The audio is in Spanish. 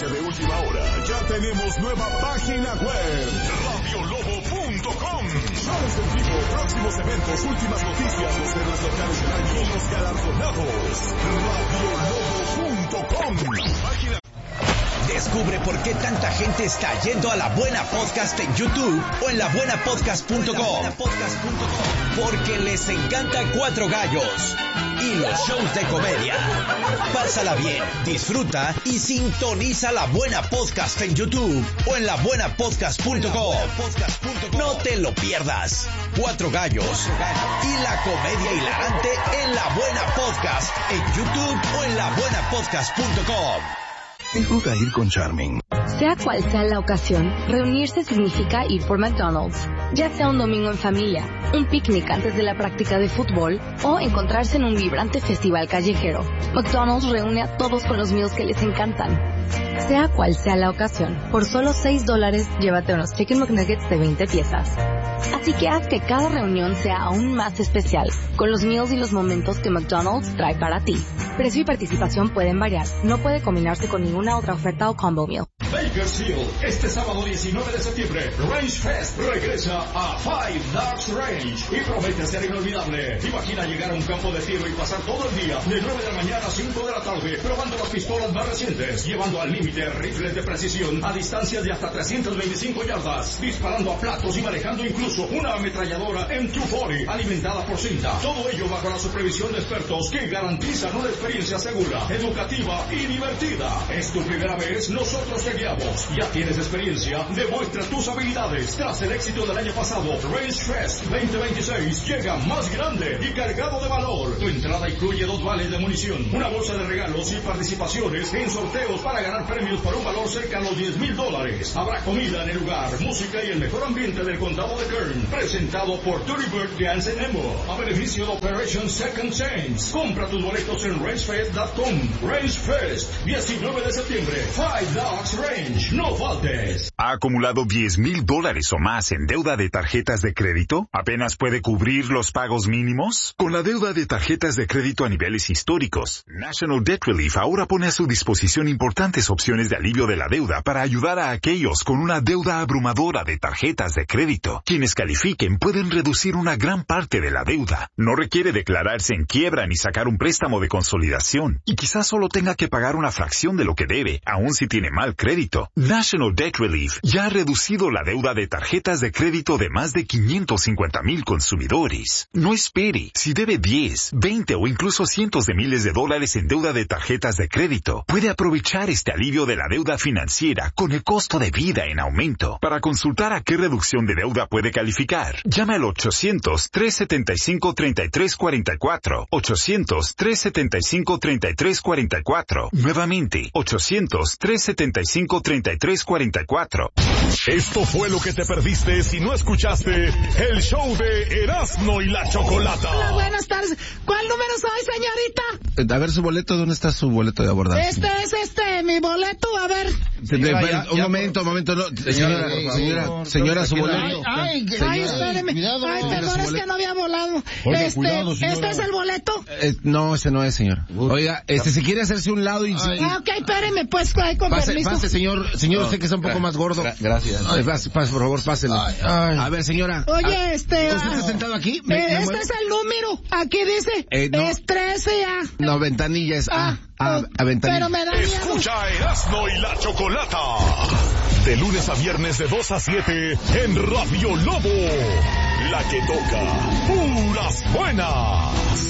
noticia de última hora, ya tenemos nueva página web, radiolobo.com. Shows en vivo, próximos eventos, últimas noticias, los héroes locales del año y los galardonados. radiolobo.com. Página. Descubre por qué tanta gente está yendo a La Buena Podcast en YouTube o en labuenapodcast.com. Porque les encanta Cuatro Gallos y los shows de comedia. Pásala bien, disfruta y sintoniza La Buena Podcast en YouTube o en labuenapodcast.com. No te lo pierdas. Cuatro Gallos y la comedia hilarante en La Buena Podcast en YouTube o en labuenapodcast.com. ¿Qué juega ir con Charming? Sea cual sea la ocasión, reunirse significa ir por McDonald's. Ya sea un domingo en familia, un picnic antes de la práctica de fútbol o encontrarse en un vibrante festival callejero, McDonald's reúne a todos con los meals que les encantan. Sea cual sea la ocasión, por solo $6 llévate unos Chicken McNuggets de 20 piezas. Así que haz que cada reunión sea aún más especial, con los meals y los momentos que McDonald's trae para ti. Precio y participación pueden variar, no puede combinarse con ninguna otra oferta o combo meal. Bakersfield, este sábado 19 de septiembre, Range Fest regresa a Five Dogs Range y promete ser inolvidable. Imagina llegar a un campo de tiro y pasar todo el día de 9 de la mañana a 5 de la tarde probando las pistolas más recientes, llevando al límite rifles de precisión a distancias de hasta 325 yardas, disparando a platos y manejando incluso una ametralladora M240 alimentada por cinta. Todo ello bajo la supervisión de expertos que garantizan una experiencia segura, educativa y divertida. ¿Es tu primera vez? Nosotros te guiamos. Ya tienes experiencia, demuestra tus habilidades. Tras el éxito del año pasado, Range Fest 2026 llega más grande y cargado de valor. Tu entrada incluye 2 vales de munición, una bolsa de regalos y participaciones en sorteos para ganar premios por un valor cerca a los $10,000. Habrá comida en el lugar, música y el mejor ambiente del condado de Kern. Presentado por Dirty Bird Dance and Nemo, a beneficio de Operation Second Chance. Compra tus boletos en rangefest.com. Range Fest, 19 de septiembre, Five Dogs Range. No faltes. ¿Ha acumulado $10,000 o más en deuda de tarjetas de crédito? ¿Apenas puede cubrir los pagos mínimos? Con la deuda de tarjetas de crédito a niveles históricos, National Debt Relief ahora pone a su disposición importantes opciones de alivio de la deuda para ayudar a aquellos con una deuda abrumadora de tarjetas de crédito. Quienes califiquen pueden reducir una gran parte de la deuda. No requiere declararse en quiebra ni sacar un préstamo de consolidación. Y quizás solo tenga que pagar una fracción de lo que debe, aun si tiene mal crédito. National Debt Relief ya ha reducido la deuda de tarjetas de crédito de más de 550,000 consumidores. No espere. Si debe 10, 20 o incluso cientos de miles de dólares en deuda de tarjetas de crédito, puede aprovechar este alivio de la deuda financiera con el costo de vida en aumento. Para consultar a qué reducción de deuda puede calificar, llame al 800-375-3344. 800-375-3344. Nuevamente, 800-375-3344. Esto fue lo que te perdiste si no escuchaste el show de Erasmo y la Chocolata. Hola, buenas tardes. ¿Cuál número soy, señorita? A ver su boleto, ¿dónde está su boleto de abordaje? Este es mi boleto, a ver. Un momento, no. Señora, su boleto. Ay, espéreme. Ay, perdón, es que no había volado. ¿Este es el boleto? No, ese no es, señor. Oiga, si quiere hacerse un lado y... ok, espéreme, pues, con permiso. Pase, señor, usted que está un poco más gordo. Gracias. Pase, por favor, pásele. A ver, señora. Oye, ¿usted está sentado aquí? Este es el número. Aquí dice, es 13A. No, ventanilla es A. Ventanilla. Pero me da miedo. Escucha Erasmo y la Chocolata. De lunes a viernes de 2 a 7 en Radio Lobo. La que toca puras buenas.